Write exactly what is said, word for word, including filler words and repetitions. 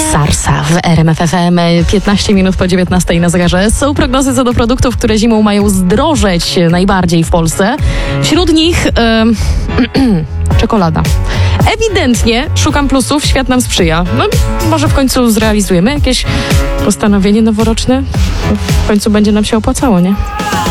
Sarsa w R M F F M, piętnaście minut po dziewiętnastej na zegarze. Są prognozy co do produktów, które zimą mają zdrożeć najbardziej w Polsce. Wśród nich yy, czekolada. Ewidentnie szukam plusów, świat nam sprzyja. No może w końcu zrealizujemy jakieś postanowienie noworoczne. W końcu będzie nam się opłacało, nie?